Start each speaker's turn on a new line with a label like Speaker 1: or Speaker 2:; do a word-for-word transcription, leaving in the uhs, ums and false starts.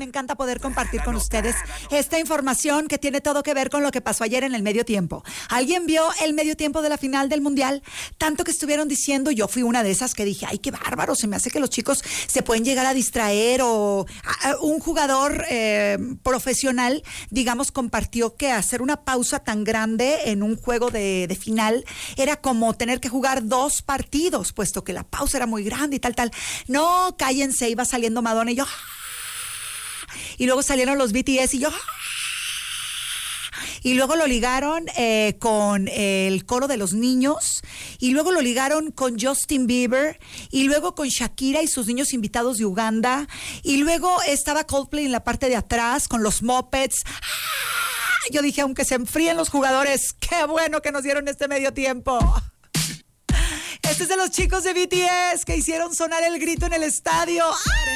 Speaker 1: me encanta poder compartir con ustedes esta información que tiene todo que ver con lo que pasó ayer en el medio tiempo. ¿Alguien vio el medio tiempo de la final del Mundial? Tanto que estuvieron diciendo, yo fui una de esas que dije, ay, qué bárbaro, se me hace que los chicos se pueden llegar a distraer, o a, a un jugador eh, profesional, digamos, compartió que hacer una pausa tan grande en un juego de, de final era como tener que jugar dos partidos, puesto que la pausa era muy grande y tal, tal. No, cállense, iba saliendo Madonna y yo, y luego salieron los B T S y yo, y luego lo ligaron eh, con el coro de los niños, y luego lo ligaron con Justin Bieber, y luego con Shakira y sus niños invitados de Uganda, y luego estaba Coldplay en la parte de atrás con los Muppets. Yo dije, aunque se enfríen los jugadores, qué bueno que nos dieron este medio tiempo. Este es de los chicos de B T S que hicieron sonar el grito en el estadio.